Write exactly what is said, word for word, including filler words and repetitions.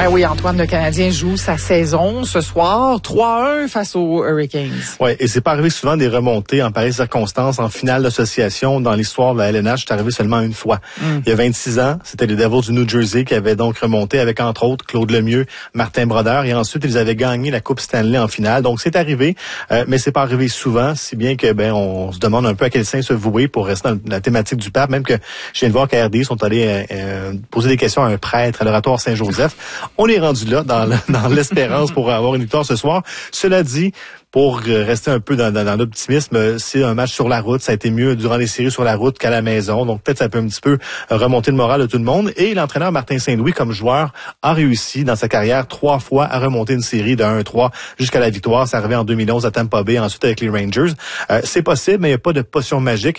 Ben oui, Antoine, le Canadien joue sa saison ce soir, trois à un face aux Hurricanes. Oui, et c'est pas arrivé souvent des remontées en pareilles circonstances en finale d'association dans l'histoire de la L N H. C'est arrivé seulement une fois. Mm. Il y a vingt-six ans, c'était les Devils du New Jersey qui avaient donc remonté avec, entre autres, Claude Lemieux, Martin Brodeur, et ensuite, ils avaient gagné la Coupe Stanley en finale. Donc, c'est arrivé, euh, mais c'est pas arrivé souvent, si bien que, ben, on se demande un peu à quel sein se vouer pour rester dans la thématique du pape, même que je viens de voir qu'à R D sont allés euh, euh, poser des questions à un prêtre à l'oratoire Saint-Joseph. On est rendu là, dans, le, dans l'espérance pour avoir une victoire ce soir. Cela dit, pour rester un peu dans, dans, dans l'optimisme, c'est un match sur la route. Ça a été mieux durant les séries sur la route qu'à la maison. Donc, peut-être ça peut un petit peu remonter le moral de tout le monde. Et l'entraîneur Martin Saint-Louis, comme joueur, a réussi dans sa carrière trois fois à remonter une série de un à trois jusqu'à la victoire. Ça arrivait en deux mille onze à Tampa Bay, ensuite avec les Rangers. Euh, c'est possible, mais il n'y a pas de potion magique.